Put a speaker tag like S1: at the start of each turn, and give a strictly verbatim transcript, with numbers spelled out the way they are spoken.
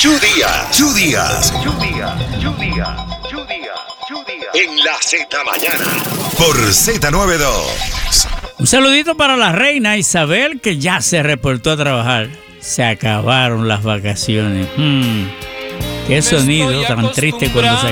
S1: Chu Díaz, Chu Díaz, Chu Díaz, Chu Díaz, Chu Díaz, Chu Díaz. En la Z Mañana. Por Z noventa y dos.
S2: Un saludito para la reina Isabel, que ya se reportó a trabajar. Se acabaron las vacaciones. Hmm. Qué sonido tan triste cuando se